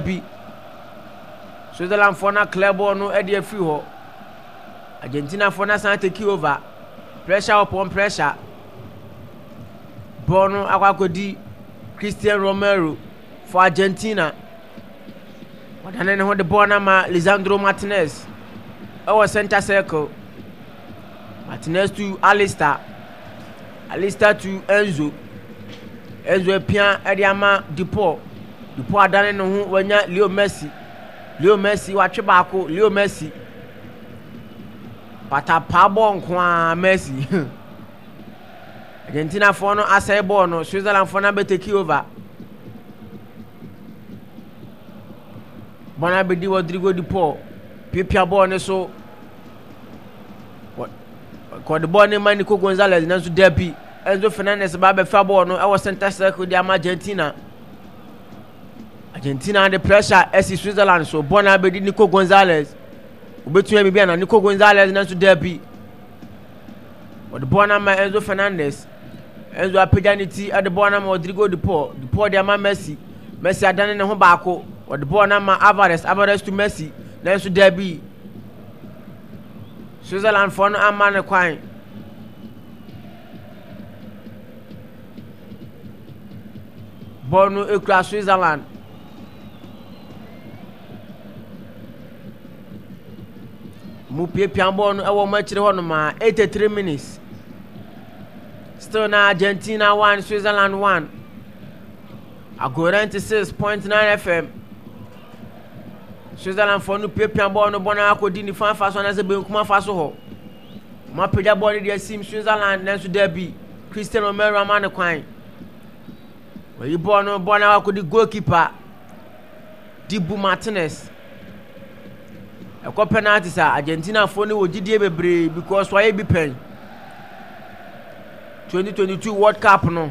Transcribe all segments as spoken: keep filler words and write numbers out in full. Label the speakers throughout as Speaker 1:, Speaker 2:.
Speaker 1: bi Switzerland for na clear ball no e dey free ho Argentina for na san take over pressure upon pressure ball no akwakodi Christian Romero for Argentina wadane ne ho de ball na ma Lisandro Martinez our center circle Martinez to Alistair Alistair to Enzo Enzo epia ediama Deport Deport adane no ho wanya Leo Messi Leo Messi watwe baako Leo Messi pata pa ball nko Messi Argentina for no asay ball no Switzerland for na be take over Bona be di Rodrigo Deport pipia ball ne so ko the ball ne man Nico Gonzalez na so derby Enzo Fernandez ba be fa ball no e was center circle di Argentina Argentina under pressure as Switzerland so Bona be di Nico Gonzalez obetu e bibia na Nico Gonzalez na so derby o the ball na ma Enzo Fernandez Enzo apedanity at the ball na Rodrigo Deport Deport di ama Messi Messi adane ne ho baako o the ball na ma Alvarez Alvarez to Messi na so derby Switzerland for no amane kwan ball no ekura Switzerland mu piapia ball no e wo match ho no ma eighty-three minutes still na Argentina one Switzerland one Ago ninety-six point nine F M Switzerland for no piapia ball no bona akodi ni fan fa so na se be kuma fa so ho ma peja ball dey sim Switzerland na so derby Cristiano Romero amane kwan we ball no bona akodi goalkeeper Dibu Martinez e ko penalty sa Argentina for no wogidie bebre because why be pen twenty twenty-two World Cup no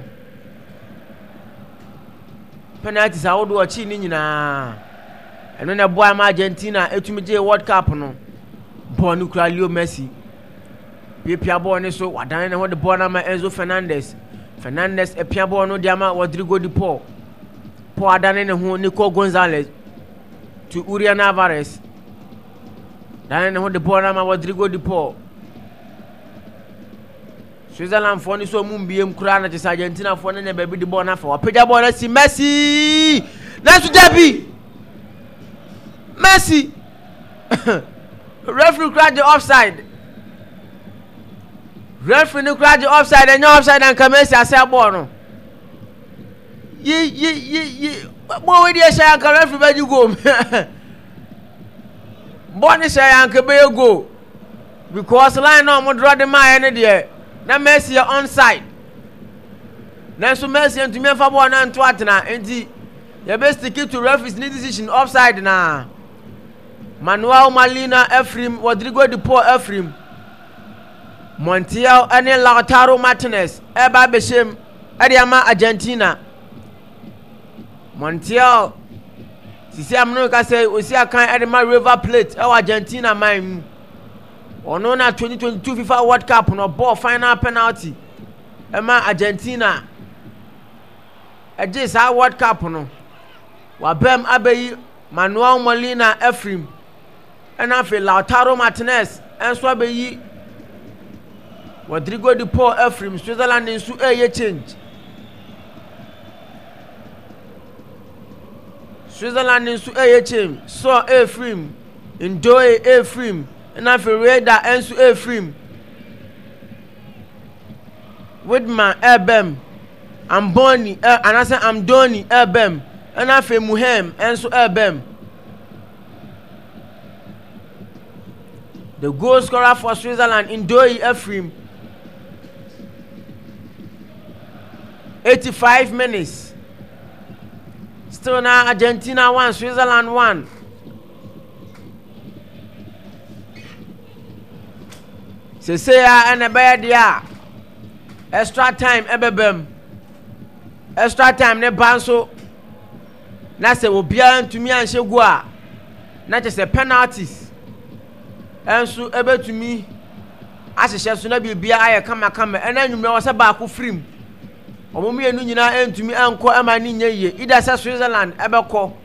Speaker 1: penalty sa wo do chi ni nyina eno na boy ma Argentina etumi je World Cup no ball no kura Leo Messi pia ball ne so wadane ne ho de ball na ma Enzo Fernandez Fernandez e pia ball no dia ma Rodrigo Deport po adane ne ho Nico Gonzalez to Julian Alvarez dane ne ho de ball na ma Rodrigo Deport Switzerland for ni so mumbiem kura na je Argentina for ne be bi de ball na fa pia ball na si Messi na so derby Messi referee cried the offside referee cried the offside and offside and Messi asa ball no ye ye ye ye mo we dey say an referee be you go ball say an be go because line no mo draw the man any there na Messi onside na so Messi ntumi fa ball na nto atena enti ye be stick to referee's decision offside na Manuel Molina Ephraim Rodrigo Deport Ephraim Montiel and Lautaro Martinez eba beshem adiama Argentina Montiel sisi amno ka say osi akan edema River Plate e Argentina man ono na twenty twenty-two FIFA World Cup no ball final penalty ema Argentina eje sa World Cup no wa bem abeyi Manuel Molina Ephraim and afi Lautaro Martinez and so abeyi Rodrigo Deport Ephraim Switzerland nsu eye change Switzerland nsu eye change so Ephraim Ndoye Ephraim and afi Reda ensu Ephraim Widman Ebem Amboni and I say Amdoni Ebem and afi Muhem ensu Ebem the goal scorer for Switzerland Ndoye Ephraim eighty-five minutes still now Argentina one Switzerland one se say and a bad dia extra time ebebem extra time ne banso na se obia ntumi anhye go a na che se penalties enso ebetumi ahyehyɛ so na bibia aye kama kama ena nwumre wo se ba ko frim omomu enu nyina entumi anko ama ni nye ye ida se Switzerland ebekɔ